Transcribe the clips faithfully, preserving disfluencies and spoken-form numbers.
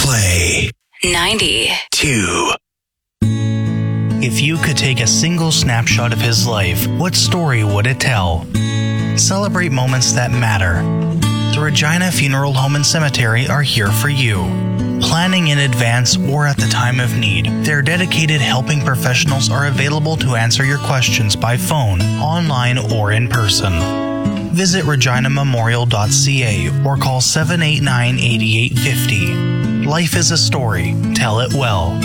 Play ninety-two. If you could take a single snapshot of his life, what story would it tell? Celebrate moments that matter. The Regina Funeral Home and Cemetery are here for you. Planning in advance or at the time of need, their dedicated helping professionals are available to answer your questions by phone, online, or in person. Visit regina memorial dot c a or call seven eight nine, eight eight five zero. Life is a story. Tell it well.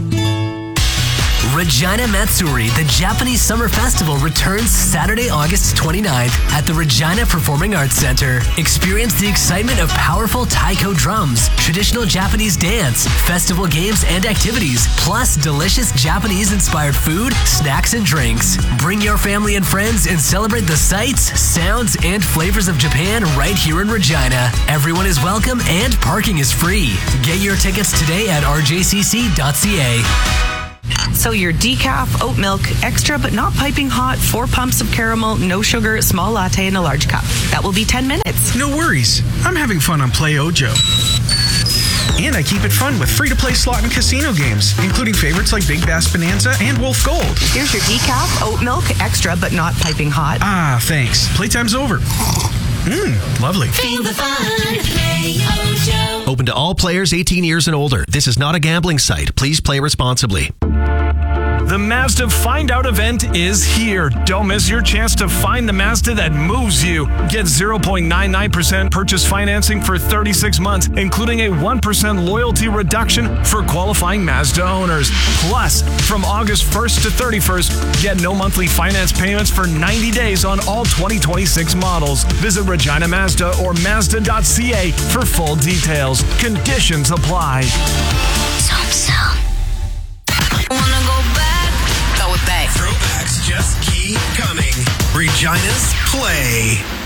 Regina Matsuri, the Japanese Summer Festival, returns Saturday, August twenty-ninth at the Regina Performing Arts Center. Experience the excitement of powerful taiko drums, traditional Japanese dance, festival games and activities, plus delicious Japanese-inspired food, snacks, and drinks. Bring your family and friends and celebrate the sights, sounds, and flavors of Japan right here in Regina. Everyone is welcome and parking is free. Get your tickets today at r j c c dot c a. So your decaf, oat milk, extra but not piping hot, four pumps of caramel, no sugar, small latte, and a large cup. That will be ten minutes. No worries. I'm having fun on Play Ojo. And I keep it fun with free-to-play slot and casino games, including favorites like Big Bass Bonanza and Wolf Gold. Here's your decaf, oat milk, extra but not piping hot. Ah, thanks. Playtime's over. Mmm, lovely. Feel the fun. Play Ojo. Open to all players eighteen years and older. This is not a gambling site. Please play responsibly. The Mazda Find Out event is here. Don't miss your chance to find the Mazda that moves you. Get zero point nine nine percent purchase financing for thirty-six months, including a one percent loyalty reduction for qualifying Mazda owners. Plus, from August first to thirty-first, get no monthly finance payments for ninety days on all twenty twenty-six models. Visit Regina Mazda or Mazda dot c a for full details. Conditions apply. Some sound. Wanna go back? Go with back. Throwbacks just keep coming. Regina's Play.